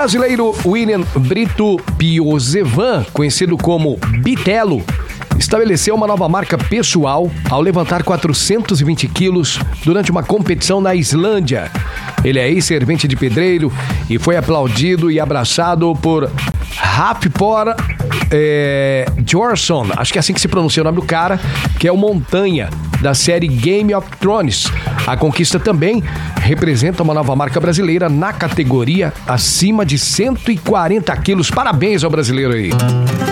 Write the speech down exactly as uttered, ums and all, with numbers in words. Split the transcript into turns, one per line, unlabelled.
brasileiro William Brito Piozevan, conhecido como Bitelo, estabeleceu uma nova marca pessoal ao levantar quatrocentos e vinte quilos durante uma competição na Islândia. Ele é ex-servente de pedreiro e foi aplaudido e abraçado por Hafthor é, Björnsson, acho que é assim que se pronuncia o nome do cara, que é o Montanha, da série Game of Thrones. A conquista também representa uma nova marca brasileira na categoria acima de cento e quarenta quilos. Parabéns ao brasileiro aí.